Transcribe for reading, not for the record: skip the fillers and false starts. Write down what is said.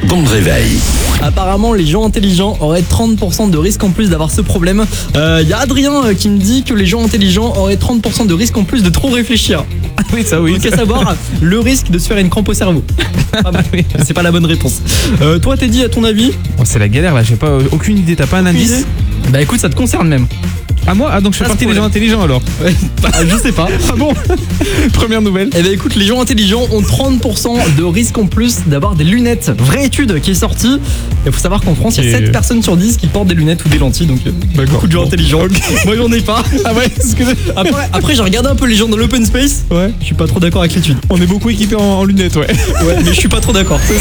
Bon réveil. Apparemment, les gens intelligents auraient 30% de risque en plus d'avoir ce problème. Y a Adrien qui me dit que les gens intelligents auraient 30% de risque en plus de trop réfléchir. Oui, ça oui. Donc à savoir, le risque de se faire une crampe au cerveau. Ah bah, c'est pas la bonne réponse. Toi, Teddy, à ton avis? Oh, c'est la galère là, j'ai pas aucune idée. T'as pas un indice? Bah écoute, ça te concerne même. Ah moi? Ah donc je fais partie des gens intelligents alors. Ouais, bah, je sais pas. Ah bon? Première nouvelle. Eh ben écoute, les gens intelligents ont 30% de risque en plus d'avoir des lunettes. Vraie étude qui est sortie. Il faut savoir qu'en France, il y a 7 personnes sur 10 qui portent des lunettes ou des lentilles. Donc beaucoup de gens intelligents. Moi j'en ai pas. Ah ouais, Après j'ai regardé un peu les gens dans l'open space. Ouais. Je suis pas trop d'accord avec l'étude. On est beaucoup équipés en lunettes, ouais. Ouais, mais je suis pas trop d'accord.